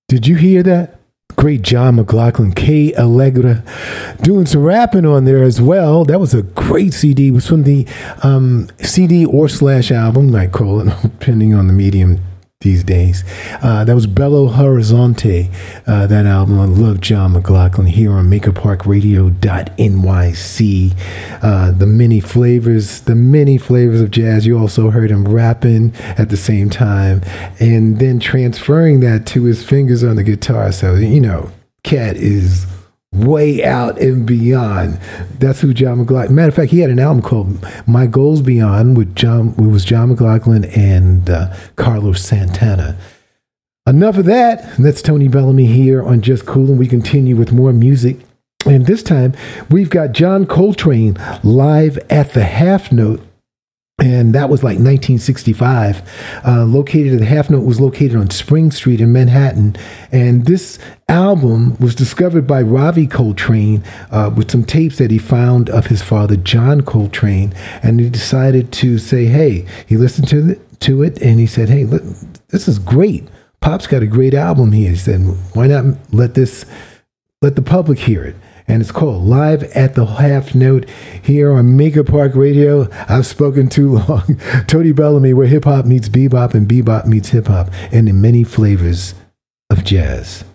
Did you hear that? Great John McLaughlin, K. Allegra, doing some rapping on there as well. That was a great CD. It was from the CD or / album, you might call it, depending on the medium these days. That was Belo Horizonte, that album. I love John McLaughlin here on MakerParkRadio.nyc. The many flavors of jazz. You also heard him rapping at the same time and then transferring that to his fingers on the guitar. So, you know, Cat is way out and beyond. That's who John McLaughlin. Matter of fact, he had an album called My Goals Beyond with John McLaughlin and Carlos Santana. Enough of that. That's Tony Bellamy here on Just Cool, and we continue with more music. And this time we've got John Coltrane live at the Half Note. And that was like 1965. The Half Note was located on Spring Street in Manhattan. And this album was discovered by Ravi Coltrane with some tapes that he found of his father, John Coltrane. And he decided to say, hey, he listened to it and he said, hey, this is great. Pop's got a great album here. He said, why not let the public hear it? And it's called Live at the Half Note here on Maker Park Radio. I've spoken too long. Tony Bellamy, where hip-hop meets bebop and bebop meets hip-hop, and the many flavors of jazz.